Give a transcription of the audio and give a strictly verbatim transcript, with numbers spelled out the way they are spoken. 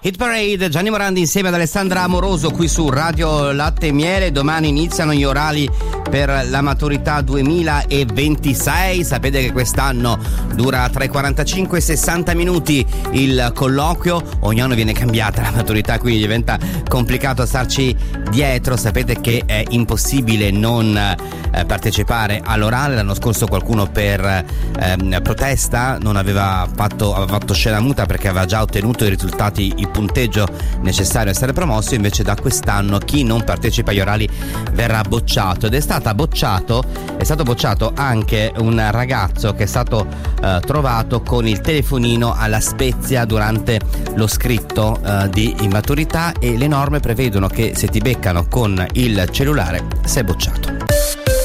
Hit Parade, Gianni Morandi insieme ad Alessandra Amoroso qui su Radio Latte e Miele. Domani iniziano gli orali per la maturità duemilaventisei. Sapete che quest'anno dura tra i quarantacinque e i sessanta minuti il colloquio, ogni anno viene cambiata la maturità, quindi diventa complicato starci dietro. Sapete che è impossibile non eh, partecipare all'orale. L'anno scorso qualcuno per eh, protesta non aveva fatto, aveva fatto scena muta perché aveva già ottenuto i risultati, il punteggio necessario a essere promosso. Invece da quest'anno chi non partecipa agli orali verrà bocciato, ed è stata bocciato è stato bocciato anche un ragazzo che è stato eh, trovato con il telefonino alla Spezia durante lo scritto eh, di immaturità, e le norme prevedono che se ti beccano con il cellulare sei bocciato.